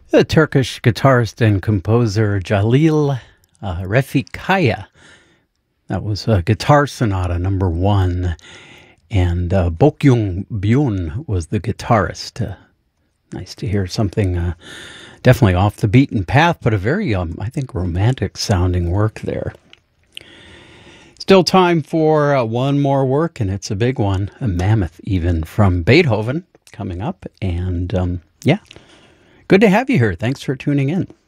The Turkish guitarist and composer Jalil Refikaya. That was Guitar Sonata number 1. And Bokyung Byun was the guitarist. Nice to hear something definitely off the beaten path, but a very, I think, romantic sounding work there. Still time for one more work, and it's a big one, a mammoth even, from Beethoven coming up. And yeah, good to have you here. Thanks for tuning in.